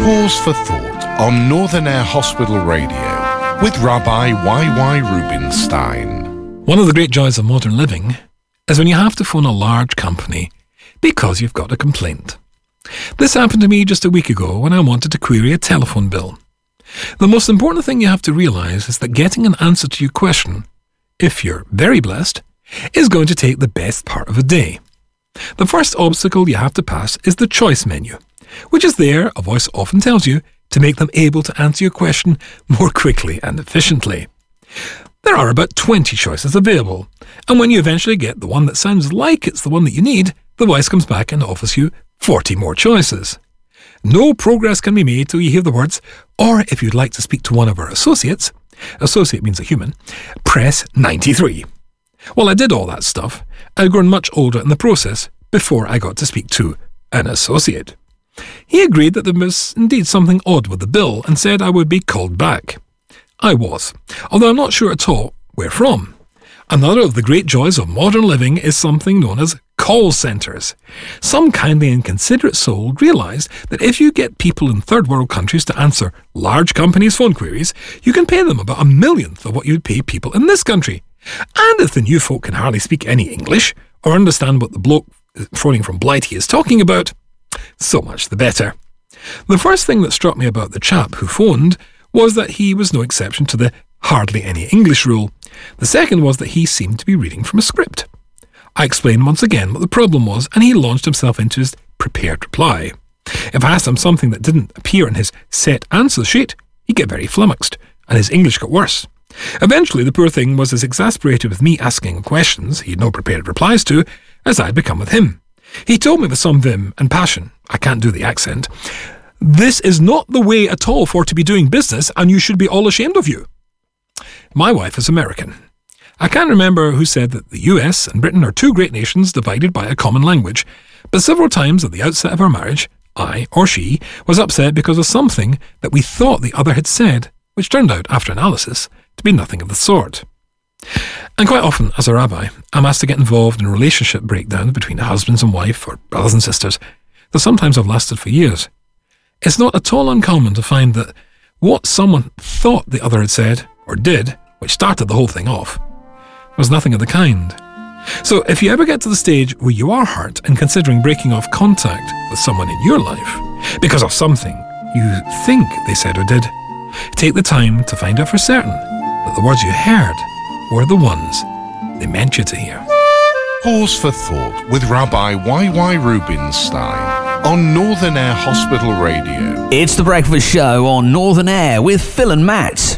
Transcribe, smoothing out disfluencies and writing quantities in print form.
Pause for Thought on Northern Air Hospital Radio with Rabbi Y.Y. Rubinstein. One of the great joys of modern living is when you have to phone a large company because you've got a complaint. This happened to me just a week ago when I wanted to query a telephone bill. The most important thing you have to realise is that getting an answer to your question, if you're very blessed, is going to take the best part of a day. The first obstacle you have to pass is the choice menu, which is there, a voice often tells you, to make them able to answer your question more quickly and efficiently. There are about 20 choices available, and when you eventually get the one that sounds like it's the one that you need, the voice comes back and offers you 40 more choices. No progress can be made till you hear the words, or if you'd like to speak to one of our associates, associate means a human, press 93. Well, I did all that stuff. I'd grown much older in the process before I got to speak to an associate. He agreed that there was indeed something odd with the bill and said I would be called back. I was, although I'm not sure at all where from. Another of the great joys of modern living is something known as call centres. Some kindly and considerate soul realised that if you get people in third world countries to answer large companies' phone queries, you can pay them about 1/1,000,000th of what you'd pay people in this country. And if the new folk can hardly speak any English or understand what the bloke phoning from Blighty is talking about, so much the better. The first thing that struck me about the chap who phoned was that he was no exception to the hardly any English rule. The second was that he seemed to be reading from a script. I explained once again what the problem was, and he launched himself into his prepared reply. If I asked him something that didn't appear in his set answer sheet, he'd get very flummoxed, and his English got worse. Eventually, the poor thing was as exasperated with me asking questions he had no prepared replies to as I'd become with him. He told me with some vim and passion, I can't do the accent, "This is not the way at all for to be doing business, and you should be all ashamed of you." My wife is American. I can't remember who said that the US and Britain are two great nations divided by a common language, but several times at the outset of our marriage, I, or she, was upset because of something that we thought the other had said, which turned out, after analysis, to be nothing of the sort. And quite often, as a rabbi, I'm asked to get involved in relationship breakdowns between husbands and wife, or brothers and sisters, that sometimes have lasted for years. It's not at all uncommon to find that what someone thought the other had said, or did, which started the whole thing off, was nothing of the kind. So if you ever get to the stage where you are hurt and considering breaking off contact with someone in your life because of something you think they said or did, take the time to find out for certain that the words you heard were the ones they meant you to hear. Pause for Thought with Rabbi Y.Y. Rubinstein on Northern Air Hospital Radio. It's The Breakfast Show on Northern Air with Phil and Matt.